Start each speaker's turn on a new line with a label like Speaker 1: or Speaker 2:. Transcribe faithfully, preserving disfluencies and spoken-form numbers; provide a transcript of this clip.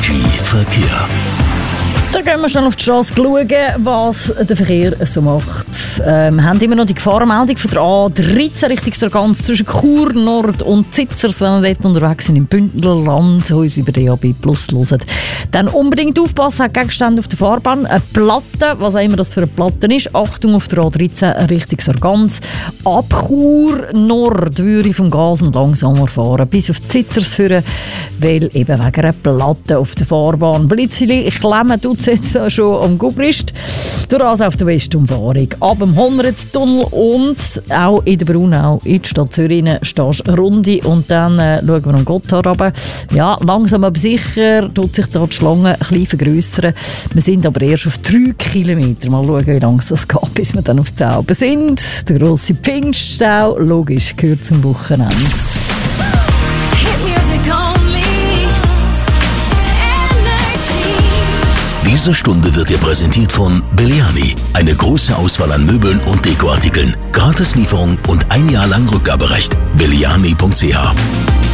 Speaker 1: Energy Verkehr.
Speaker 2: Da gehen wir schnell auf die Straße schauen, was der Verkehr so macht. Ähm, wir haben immer noch die Gefahrenmeldung von der A dreizehn Richtung Sargans zwischen Chur Nord und Zitzers, wenn wir dort unterwegs sind im Bündnerland, uns über D A B Plus hören. Dann unbedingt aufpassen, hat Gegenstände auf der Fahrbahn, eine Platte, was auch immer das für eine Platte ist. Achtung auf der A dreizehn Richtung Sargans. Ab Chur Nord würde ich vom Gas und langsamer fahren, bis auf Zitzers führen, weil eben wegen einer Platte auf der Fahrbahn. Blitzili, ich klemme jetzt schon am Gubrist, durch also auf der Westumfahrung. Ab dem Honrad-Tunnel und auch in der Brunau, in der Stadt Zürich, stehst du Runde und dann äh, schauen wir am Gotthard runter. Ja, langsam aber sicher tut sich da die Schlange ein bisschen vergrössern. Wir sind aber erst auf drei Kilometer. Mal schauen, wie lange es geht, bis wir dann auf die Alpen sind. Der grosse Pfingststau, logisch, gehört zum Wochenende.
Speaker 1: Diese Stunde wird dir präsentiert von Belliani. Eine große Auswahl an Möbeln und Dekoartikeln. Gratislieferung und ein Jahr lang Rückgaberecht. belliani punkt c h